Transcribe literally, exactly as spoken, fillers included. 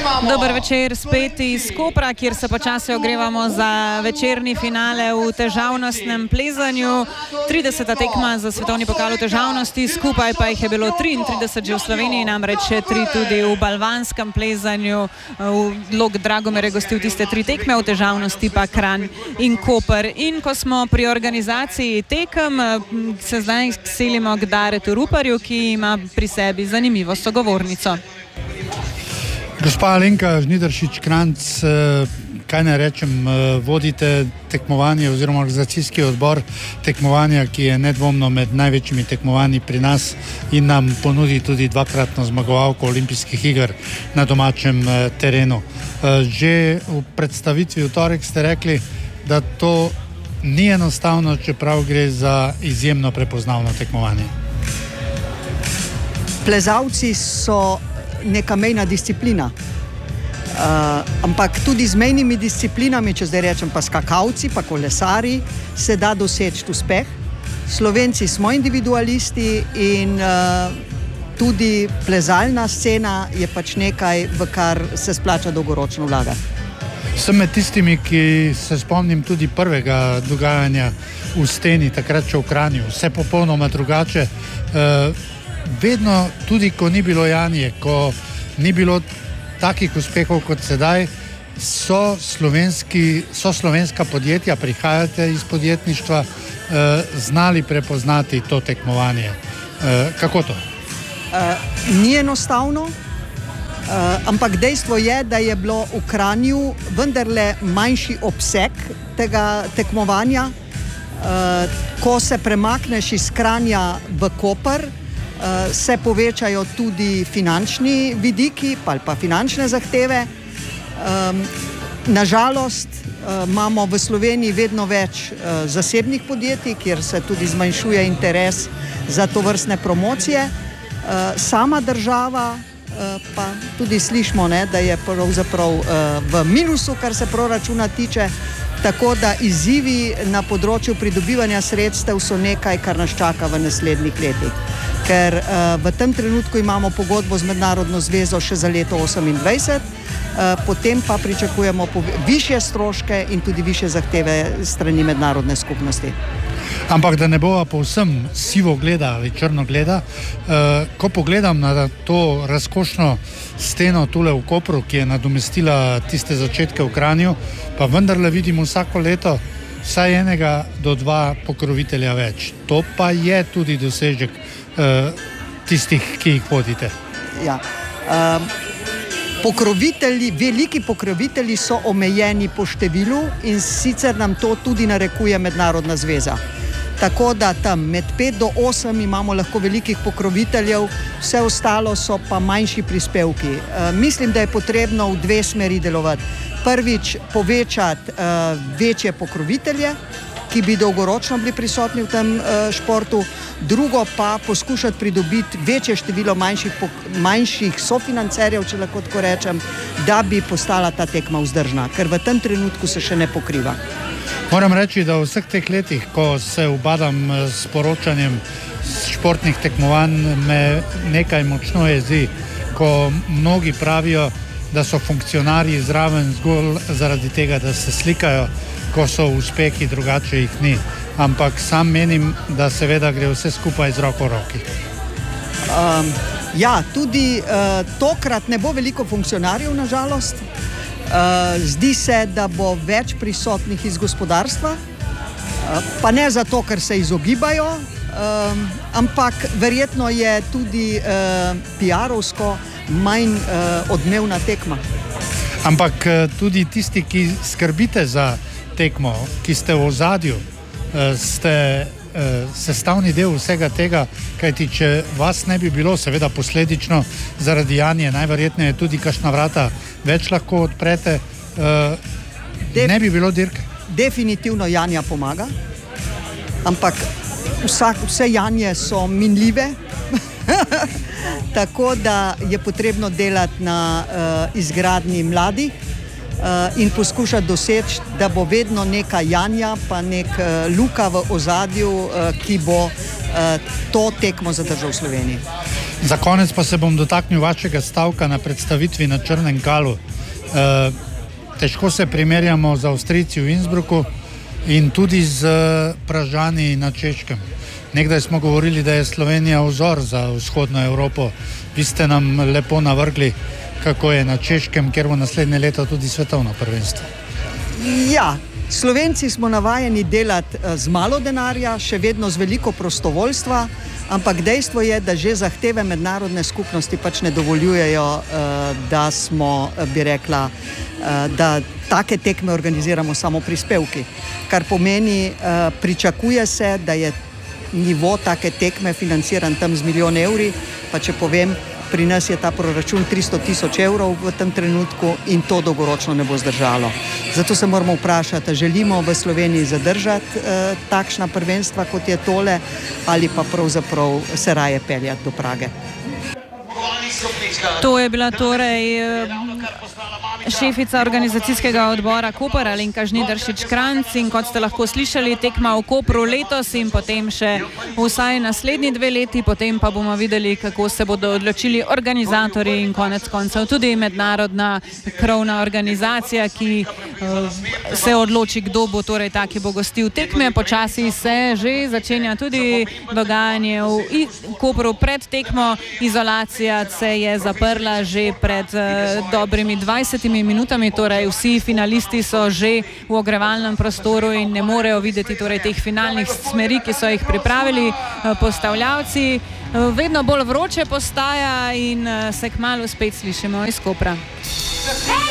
Dober večer spet iz Kopra, kjer se počasi ogrevamo za večerni finale v težavnostnem plezanju. trideseta tekma za svetovni pokal v težavnosti, skupaj pa jih je bilo triintrideset že v Sloveniji, namreč tri tudi v balvanskem plezanju. Log Dragomer je gostil tiste tri tekme, v težavnosti pa Kranj in Koper. In ko smo pri organizaciji tekem, se zdaj selimo k Daretu Ruparju, ki ima pri sebi zanimivo sogovornico. Gospa Alenka Žnidaršič-Kranjc, kaj ne rečem, vodite tekmovanje oziroma organizacijski odbor tekmovanja, ki je nedvomno med največjimi tekmovanji pri nas in nam ponudi tudi dvakratno zmagovalko olimpijskih iger na domačem terenu. Že v predstavitvi v torek ste rekli, da to ni enostavno, čeprav gre za izjemno prepoznavno tekmovanje. Plezalci so neka mejna disciplina, uh, ampak tudi z mejnimi disciplinami, če zdaj rečem pa skakalci, pa kolesari, se da doseči uspeh. Slovenci smo individualisti in uh, tudi plezalna scena je pač nekaj, v kar se splača dolgoročno vlagati. Sem med tistimi, ki se spomnim tudi prvega dogajanja v steni, takrat še v Kranju, vse popolnoma drugače. Uh, Vedno, tudi ko ni bilo Janje, ko ni bilo takih uspehov kot sedaj, so, so slovenska podjetja, prihajate iz podjetništva, eh, znali prepoznati to tekmovanje. Eh, kako to? Uh, ni enostavno, uh, ampak dejstvo je, da je bilo v Kranju vendarle manjši obseg tega tekmovanja. Uh, ko se premakneš iz Kranja v Koper, Uh, se povečajo tudi finančni vidiki ali pa finančne zahteve. Um, nažalost uh, imamo v Sloveniji vedno več uh, zasebnih podjetij, kjer se tudi zmanjšuje interes za to vrstne promocije. Uh, sama država uh, pa tudi slišimo, ne, da je pravzaprav uh, v minusu, kar se proračuna tiče, tako da izzivi na področju pridobivanja sredstev so nekaj, kar nas čaka v naslednjih letih. Ker uh, v tem trenutku imamo pogodbo z Mednarodno zvezo še za leto osemindvajset, uh, potem pa pričakujemo višje stroške in tudi višje zahteve strani mednarodne skupnosti. Ampak da ne bova povsem sivo gleda ali črno gleda, uh, ko pogledam na to razkošno steno tule v Kopru, ki je nadomestila tiste začetke v Kranju, pa vendarle vidim vsako leto vsaj enega do dva pokrovitelja več. To pa je tudi dosežek uh, tistih, ki jih vodite. Ja. Um, pokrovitelji, veliki pokrovitelji so omejeni po številu in sicer nam to tudi narekuje Mednarodna zveza. Tako da tam med pet do osem imamo lahko velikih pokroviteljev, vse ostalo so pa manjši prispevki. Uh, mislim, da je potrebno v dve smeri delovati. Prvič povečati uh, večje pokrovitelje, ki bi dolgoročno bili prisotni v tem uh, športu, drugo pa poskušati pridobiti večje število manjših, manjših sofinancerjev, če lahko tako rečem, da bi postala ta tekma vzdržna, ker v tem trenutku se še ne pokriva. Moram reči, da v vseh teh letih, ko se ubadam s poročanjem športnih tekmovanj, me nekaj močno jezi, ko mnogi pravijo, da so funkcionarji zraven zgolj zaradi tega, da se slikajo, ko so uspehi, drugače jih ni. Ampak sam menim, da seveda gre vse skupaj z roko v roki. Um, ja, tudi uh, tokrat ne bo veliko funkcionarjev, nažalost. Uh, zdi se, da bo več prisotnih iz gospodarstva, uh, pa ne zato, ker se izogibajo, um, ampak verjetno je tudi uh, P R-ovsko manj uh, odmevna tekma. Ampak tudi tisti, ki skrbite za tekmo, ki ste v ozadju, uh, ste uh, sestavni del vsega tega, kajti če vas ne bi bilo, seveda posledično zaradi Janje, najverjetneje tudi kakšna vrata več lahko odprete, uh, Def- ne bi bilo dirke. Definitivno Janja pomaga, ampak vsak, vse Janje so minljive, tako da je potrebno delati na uh, izgradnji mladih uh, in poskušati doseči, da bo vedno neka Janja, pa nek uh, Luka v ozadju, uh, ki bo uh, to tekmo zadržal v Sloveniji. Za konec pa se bom dotaknil vašega stavka na predstavitvi na Črnem Kalu. E, težko se primerjamo z Avstrijci v Innsbrucku in tudi z Pražani na Češkem. Nekdaj smo govorili, da je Slovenija vzor za vzhodno Evropo. Vi ste nam lepo navrgli, kako je na Češkem, kjer bo naslednje leto tudi svetovno prvenstvo. Ja, Slovenci smo navajeni delati z malo denarja, še vedno z veliko prostovoljstva, ampak dejstvo je, da že zahteve mednarodne skupnosti pač ne dovoljujejo, da smo, bi rekla, da take tekme organiziramo samo prispevki. Kar pomeni, pričakuje se, da je nivo take tekme financiran tam z milijon evri, pa če povem, pri nas je ta proračun tristo tisoč evrov v tem trenutku in to dolgoročno ne bo zdržalo. Zato se moramo vprašati, želimo v Sloveniji zadržati eh, takšna prvenstva, kot je tole, ali pa pravzaprav se raje peljati do Prage. To je bila torej šefica organizacijskega odbora Koper Alenka Žnidaršič-Kranjc in kot ste lahko slišali, tekma v Kopru letos in potem še vsaj naslednji dve leti, potem pa bomo videli, kako se bodo odločili organizatorji in konec koncev tudi mednarodna krovna organizacija, ki se odloči, kdo bo torej taki bo gostil tekme. Počasi se že začenja tudi dogajanje v Kopru pred tekmo. Izolacija se je zaprla že pred dobrimi dvajsetimi minutami, torej vsi finalisti so že v ogrevalnem prostoru in ne morejo videti torej teh finalnih smeri, ki so jih pripravili postavljavci. Vedno bolj vroče postaja in se kmalu spet slišimo iz Kopra.